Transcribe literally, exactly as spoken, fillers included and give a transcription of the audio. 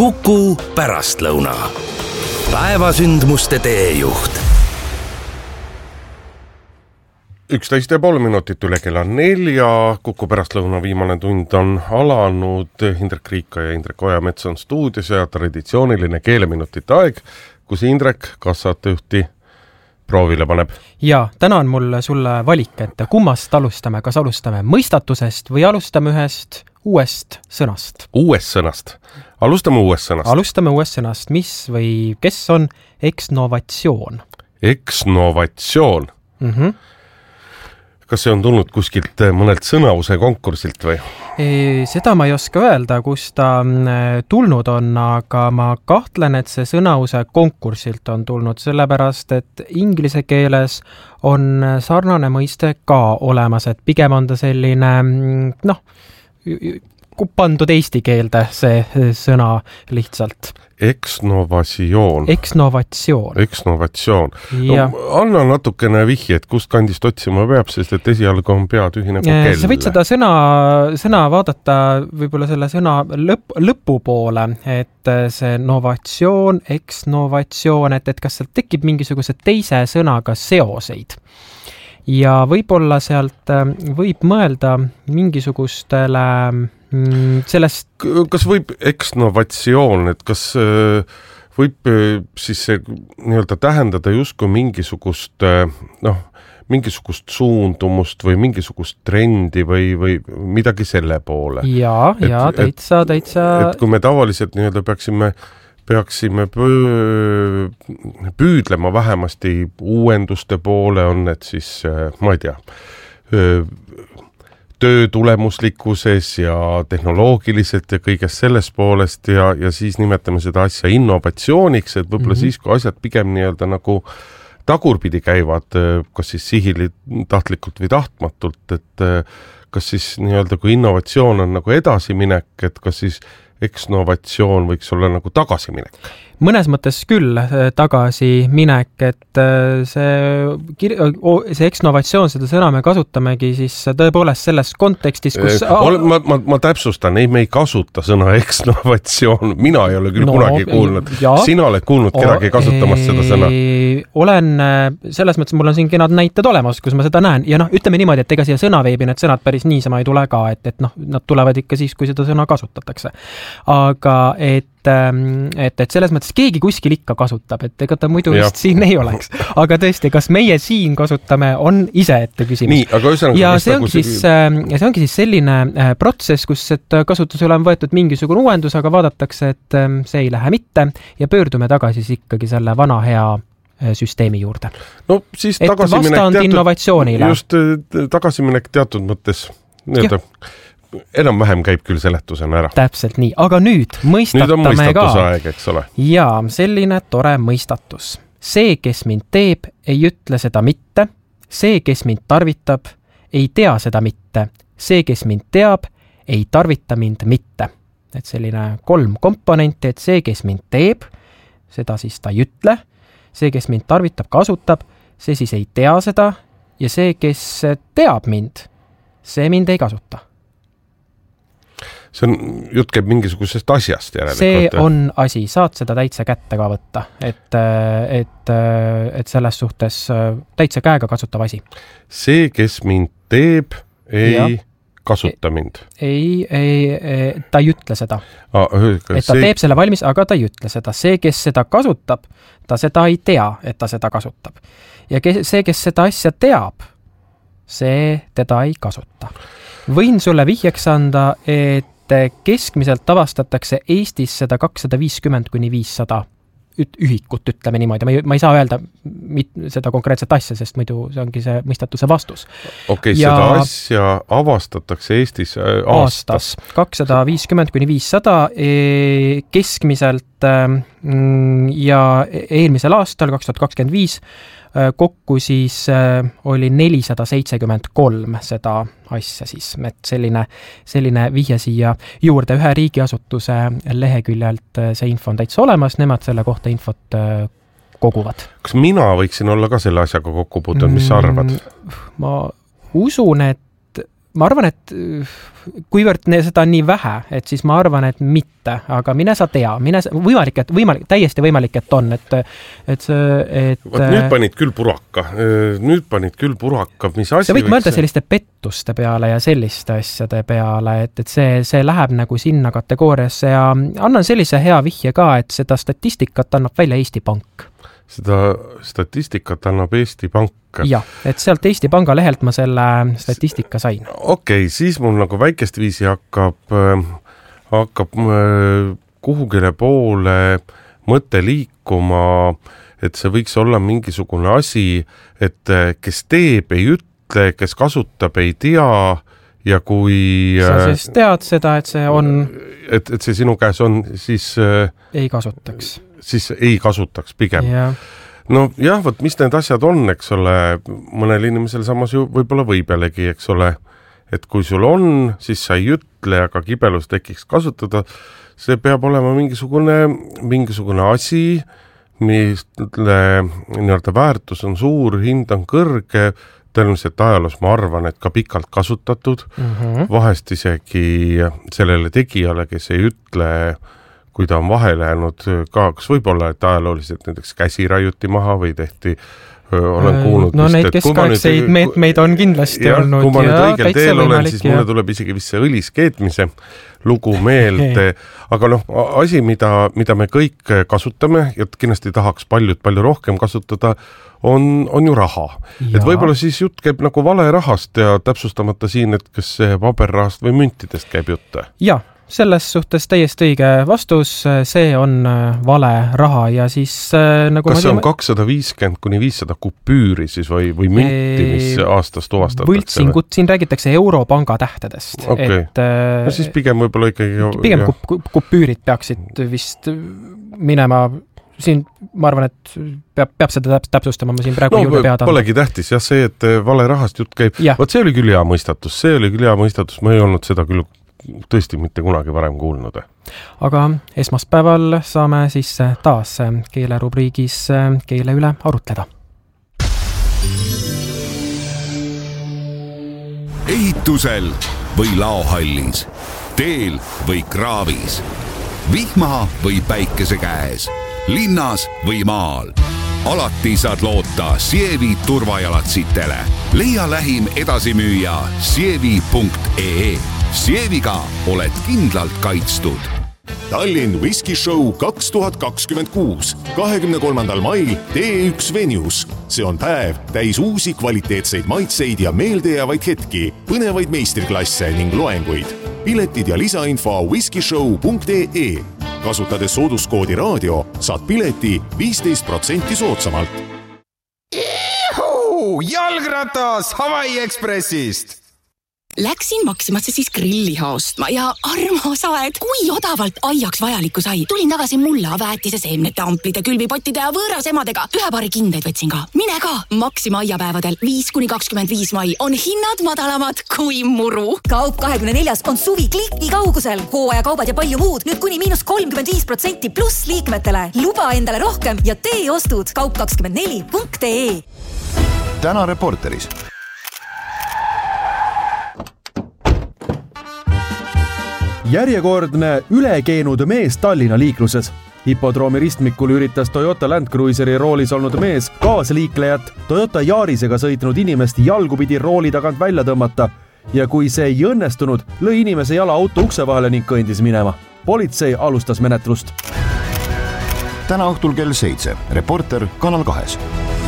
Kuku pärastlõuna. Päevasündmuste teejuht. üksteist ja pool minutit üle kella nelja. Kuku pärastlõuna viimane tund on alanud. Indrek Riika ja Indrek Ojamets on stuudios ja traditsiooniline keeleminutite aeg, kus Indrek kassatejuhti proovile paneb. Ja täna on mul sulle valik, et kummast alustame, kas alustame mõistatusest või alustame ühest uuest sõnast. Uuest sõnast. Alustame uuest sõnast. Alustame uuest sõnast. Mis või kes on eksnovatsioon? Eksnovatsioon. Mm-hmm. Kas see on tulnud kuskilt mõnelt sõnause konkursilt või? E, seda ma ei oska öelda, kus ta tulnud on, aga ma kahtlen, et see sõnause konkursilt on tulnud, sellepärast, et inglise keeles on sarnane mõiste ka olemas, et pigem on ta selline, noh, pandud eesti keelde see sõna lihtsalt. Eksnovatsioon. Eksnovatsioon. Eksnovatsioon. No, anna natukene vihje, et kust kandist otsima peab, sest et esialgu on pea tühi nagu kell. Sa võid seda sõna, sõna vaadata võib-olla selle sõna lõpp, lõpu poole, et see novatsioon, eksnovatsioon, et, et kas sealt tekib mingisuguse teise sõnaga seoseid. Ja võib-olla sealt võib mõelda mingisugustele sellest... Kas võib eksnovatsioon, et kas võib siis see nii-öelda tähendada justkui mingisugust, noh, mingisugust suundumust või mingisugust trendi või, või midagi selle poole? Jaa, jaa, täitsa, täitsa... Et kui me tavaliselt nii-öelda peaksime, peaksime pöö, püüdlema vähemasti uuenduste poole, on need siis, ma ei tea, töö tulemuslikkuses ja tehnoloogiliselt ja kõigest sellest poolest ja, ja siis nimetame seda asja innovatsiooniks, et võib-olla mm-hmm. siis, kui asjad pigem nii-öelda nagu tagurpidi käivad, kas siis sihili tahtlikult või tahtmatult, et kas siis nii-öelda kui innovatsioon on nagu edasiminek, et kas siis eksnovatsioon võiks olla nagu tagasiminek? Mõnes mõttes küll tagasiminek, et see, see eksnovatsioon, seda sõna me kasutamegi siis tõepoolest selles kontekstis, kus... Ma, ma, ma täpsustan, ei, me ei kasuta sõna eksnovatsioon, mina ei ole küll no, kunagi kuulnud. Ja. Sina oled kuulnud kedagi kasutamas seda sõna? Olen, selles mõttes mul on siin kenad näited olemas, kus ma seda näen. Ja noh, ütleme niimoodi, et ega siia sõnaveebi need sõnad päris niisama ei tule ka, et, et noh, nad tulevad ikka siis, kui seda sõna kasutatakse. Aga et et, et selles mõttes keegi kuskil ikka kasutab, et ega ta muidu vist siin ei oleks. Aga tõesti, kas meie siin kasutame, on ise ette küsimus. Nii, aga üsängu, ja see ongi, siis, see ongi siis selline protsess, kus et kasutusele on võetud mingisugune uuendus, aga vaadatakse, et see ei lähe mitte ja pöördume tagasi siis ikkagi selle vana hea süsteemi juurde. No siis et tagasiminek vastand teatud, innovatsioonile. Just tagasiminek teatud mõttes nii-öelda enam-vähem käib küll seletusena ära. Täpselt nii, aga nüüd mõistatame nüüd on mõistatuse ka. Aeg, eks ole. Ja selline tore mõistatus. See, kes mind teeb, ei ütle seda mitte. See, kes mind tarvitab, ei tea seda mitte. See, kes mind teab, ei tarvita mind mitte. Et selline kolm komponenti, et see, kes mind teeb, seda siis ta ei ütle. See, kes mind tarvitab, kasutab, see siis ei tea seda. Ja see, kes teab mind, see mind ei kasuta. See on, jutt käib mingisugusest asjast järelikult. See on asi, saad seda täitsa kätte ka võtta, et, et, et selles suhtes täitsa käega kasutav asi. See, kes mind teeb, ei ja. Kasuta mind. Ei, ei, ta ei ütle seda. Ah, et ta see... teeb selle valmis, aga ta ei ütle seda. See, kes seda kasutab, ta seda ei tea, et ta seda kasutab. Ja kes, see, kes seda asja teab, see teda ei kasuta. Võin sulle vihjeks anda, et keskmiselt avastatakse Eestis seda kakssada viiskümmend kuni viissada ühikut, ütleme niimoodi. Ma ei, ma ei saa öelda mit, seda konkreetset asja, sest muidu see ongi see mõistatuse vastus. Okei, okay, ja seda asja avastatakse Eestis aastas. Aastas. kakssada viiskümmend kuni viissada keskmiselt ja eelmisel aastal, kaks tuhat kakskümmend viis, kokku siis oli nelisada seitsekümmend kolm seda asja siis, et selline, selline vihje siia juurde. Ühe riigiasutuse leheküljelt see info on täitsa olemas, nemad selle kohta infot koguvad. Kas mina võiksin olla ka selle asjaga kokku puutunud, mis sa arvad? Ma usun, et ma arvan, et kuivõrd seda on nii vähe, et siis ma arvan, et mitte, aga mine sa tea, mine sa, võimalik, et võimalik, täiesti võimalik, et on, et, et see, et... Vaat nüüd panid küll puraka, nüüd panid küll puraka, mis asi sa võid võiks... mõelda selliste pettuste peale ja selliste asjade peale, et, et see, see läheb nagu sinna kategooriasse ja annan sellise hea vihje ka, et seda statistikat annab välja Eesti Pank. Seda statistikat annab Eesti Pank. Jah, et sealt Eesti Panga lehelt ma selle statistika sain. Okei, okay, siis mul nagu väikest viisi hakkab, hakkab kuhugile poole mõte liikuma, et see võiks olla mingisugune asi, et kes teeb, ei ütle, kes kasutab, ei tea ja kui... Sa siis tead seda, et see on... Et, et see sinu käes on, siis... Ei kasutaks. Siis ei kasutaks pigem. Ja. No jah, võt, mis need asjad on, eks ole, mõnel inimesel samas ju võib-olla võib jällegi, eks ole, et kui sul on, siis sa ei ütle, aga kibelus tekiks kasutada, see peab olema mingisugune, mingisugune asi, mille nii-öelda väärtus on suur, hind on kõrge, tõenäoliselt ajaloos ma arvan, et ka pikalt kasutatud, mm-hmm. vahest isegi sellele tegijale, kes ei ütle, kui ta on vahele jäänud ka, kas võib olla, et ajalooliselt näiteks käsi raiuti maha või tehti, olen kuulnud no vist, neid keskaegseid meetmeid on kindlasti ja, olnud. Kui ma nüüd õigel teel olen, siis mulle tuleb isegi vist see õliskeetmise lugu meelde, aga noh, asi, mida, mida me kõik kasutame ja kindlasti tahaks paljud palju rohkem kasutada, on, on ju raha. Ja. Et võib-olla siis jutt käib nagu vale rahast ja täpsustamata siin, et kas see paberrahast või müntidest käib jutt? Jah. Selles suhtes täiesti õige vastus, see on vale raha ja siis nagu kas see on kakssada viiskümmend kuni viissada kupüüri siis või, või münti, mis aastas tuvastatakse? Võltsingut, siin räägitakse Europanga tähtedest. Okay. Et, no siis pigem võib-olla ikkagi... Pigem kup, kupüürid peaksid vist minema... Siin ma arvan, et peab, peab seda täpsustama, ma siin praegu no, juurde pead. Polegi tähtis, jah, see, et vale rahast jutt käib. Vaat see oli küll hea mõistatus, see oli küll hea mõistatus, ma ei olnud seda küll tõesti mitte kunagi varem kuulnud. Aga esmaspäeval saame siis taas keelerubriigis keele üle arutleda. Ehitusel või laohallis, teel või kraavis, vihma või päikese käes, linnas või maal. Alati saad loota Sievi turvajalatsitele. Leia lähim edasimüüja sievi punkt ee. Sieviga oled kindlalt kaitstud. Tallinn Whisky Show kaks tuhat kakskümmend kuus. kahekümne kolmandal mail T üks Venus. See on päev täis uusi kvaliteetseid maitseid ja meeldejäävaid hetki, põnevaid meistriklasse ning loenguid. Piletid ja lisainfo whiskyshow punkt ee. Kasutades sooduskoodi raadio, saad pileti viisteist protsenti soodsamalt. Ihu! Jalgratas Hawaii Expressist! Läksin Maximasse siis grilliha ostma ja armas aed, kui odavalt aiaks vajalikku sai. Tulin tagasi mulla, väetise, seemnete, amplide, külvipottide ja võõras emadega. Ühe paari kindeid võtsin ka. Mine ka! Maxima aiapäevadel viis kuni kakskümmend viis mai on hinnad madalamad kui muru. Kaup kahekümne neljas on suvi kliki kaugusel. Hooaja kaubad ja palju muud. Nüüd kuni miinus kolmkümmend viis protsenti pluss liikmetele. Luba endale rohkem ja tee ostud kaup kakskümmend neli punkt ee. Täna Reporteris. Järjekordne ülekeenud mees Tallinna liikluses. Hipodroomi ristmikul üritas Toyota Land Cruiseri roolis olnud mees kaasliiklejat Toyota Yarisega sõitnud inimest jalgupidi rooli tagant välja tõmmata ja kui see ei õnnestunud, lõi inimese jala auto ukse vahele ning kõndis minema. Politsei alustas menetlust. Täna õhtul kell seitse. Reporter Kanal kahes.